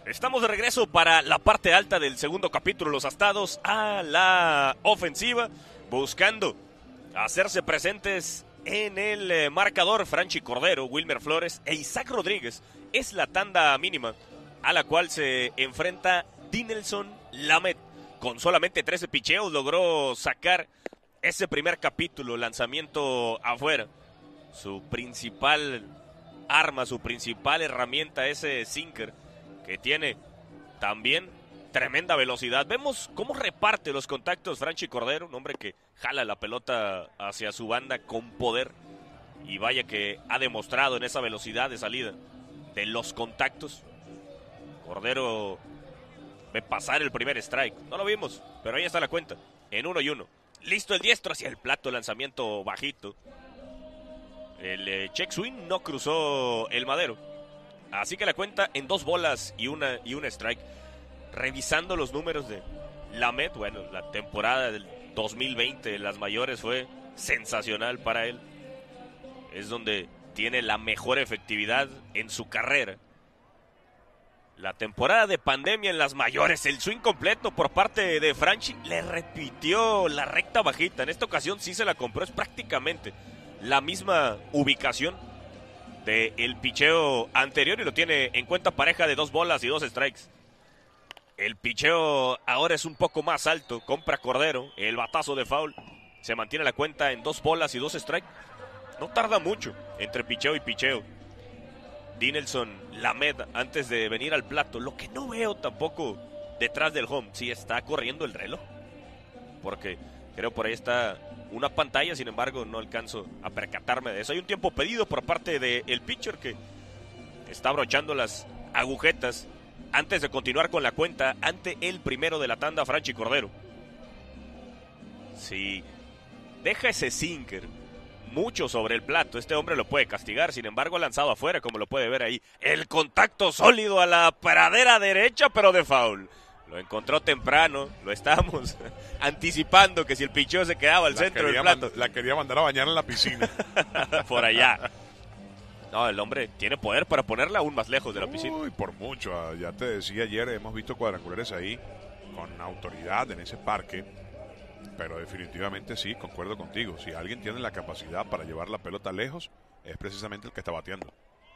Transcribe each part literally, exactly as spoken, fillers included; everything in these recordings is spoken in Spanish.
Estamos de regreso para la parte alta del segundo capítulo. Los Astados a la ofensiva, buscando hacerse presentes en el eh, marcador. Franchi Cordero, Wilmer Flores e Isaac Rodríguez. Es la tanda mínima a la cual se enfrenta Dinelson Lamet. Con solamente trece picheos logró sacar ese primer capítulo, lanzamiento afuera. Su principal arma, su principal herramienta, ese sinker, que tiene también tremenda velocidad. Vemos cómo reparte los contactos Franchi Cordero, un hombre que jala la pelota hacia su banda con poder. Y vaya que ha demostrado en esa velocidad de salida de los contactos. Cordero ve pasar el primer strike. No lo vimos, pero ahí está la cuenta. En uno y uno. Listo el diestro hacia el plato, lanzamiento bajito. El eh, check swing no cruzó el madero. Así que la cuenta en dos bolas y una y un strike. Revisando los números de Lamet, bueno, la temporada del dos mil veinte, las mayores, fue sensacional para él. Es donde tiene la mejor efectividad en su carrera. La temporada de pandemia en las mayores, el swing completo por parte de Franchi, le repitió la recta bajita. En esta ocasión sí se la compró, es prácticamente la misma ubicación del picheo anterior y lo tiene en cuenta pareja de dos bolas y dos strikes. El picheo ahora es un poco más alto, compra Cordero, el batazo de foul, se mantiene la cuenta en dos bolas y dos strikes. No tarda mucho entre picheo y picheo. Dinelson Lamet antes de venir al plato. Lo que no veo tampoco detrás del home, si está corriendo el reloj, porque creo por ahí está una pantalla, sin embargo no alcanzo a percatarme de eso. Hay un tiempo pedido por parte del pitcher que está abrochando las agujetas antes de continuar con la cuenta ante el primero de la tanda, Franchi Cordero. Si deja ese sinker mucho sobre el plato, este hombre lo puede castigar. Sin embargo, ha lanzado afuera, como lo puede ver ahí. El contacto sólido a la pradera derecha, pero de foul. Lo encontró temprano, lo estábamos anticipando que si el picheo se quedaba al la centro del plato. La quería mandar a bañar en la piscina. Por allá. No, el hombre tiene poder para ponerla aún más lejos de la piscina. Uy, por mucho. Ya te decía ayer, hemos visto cuadrangulares ahí con autoridad en ese parque. Pero definitivamente sí, concuerdo contigo. Si alguien tiene la capacidad para llevar la pelota lejos, es precisamente el que está bateando.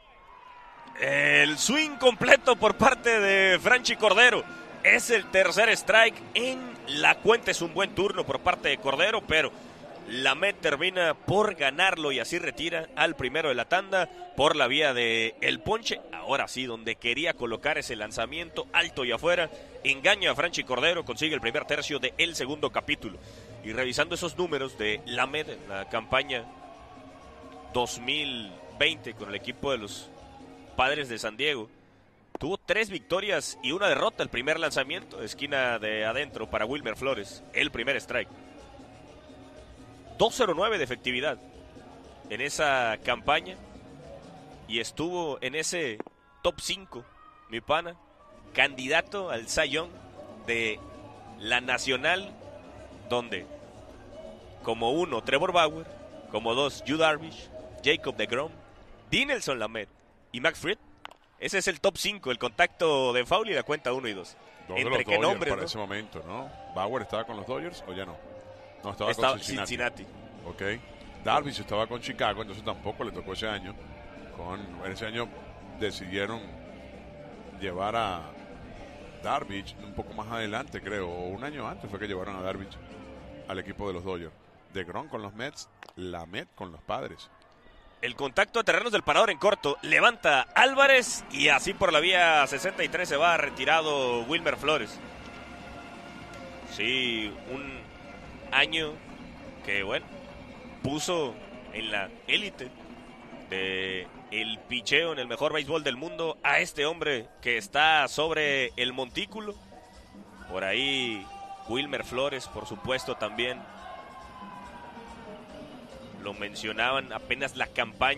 El swing completo por parte de Franchi Cordero. Es el tercer strike en la cuenta. Es un buen turno por parte de Cordero, pero Lamet termina por ganarlo y así retira al primero de la tanda por la vía de el ponche. Ahora sí, donde quería colocar ese lanzamiento alto y afuera, engaña a Franchi Cordero, consigue el primer tercio del segundo capítulo. Y revisando esos números de Lamet en la campaña dos mil veinte con el equipo de los Padres de San Diego, tuvo tres victorias y una derrota. El primer lanzamiento, esquina de adentro para Wilmer Flores, el primer strike. dos cero nueve de efectividad en esa campaña y estuvo en ese top cinco, mi pana, candidato al Cy Young de la Nacional, donde como uno, Trevor Bauer, como dos, Yu Darvish, Jacob deGrom, Dinelson Lamet y McFried. Ese es el top cinco, el contacto de foul y la cuenta uno y dos. Dos de Entre los qué Dodgers nombres, para ¿no? ese momento, ¿no? ¿Bauer estaba con los Dodgers o ya no? No, estaba, estaba con Cincinnati. Cincinnati. Ok. Darvish estaba con Chicago, entonces tampoco le tocó ese año. Con ese año decidieron llevar a Darvish un poco más adelante, creo, o un año antes fue que llevaron a Darvish al equipo de los Dodgers. DeGrom con los Mets, Lamet con los Padres. El contacto a terrenos del parador en corto, levanta Álvarez y así por la vía sesenta y tres se va retirado Wilmer Flores. Sí, un año que, bueno, puso en la élite de el picheo en el mejor béisbol del mundo a este hombre que está sobre el montículo. Por ahí Wilmer Flores, por supuesto, también lo mencionaban, apenas la campaña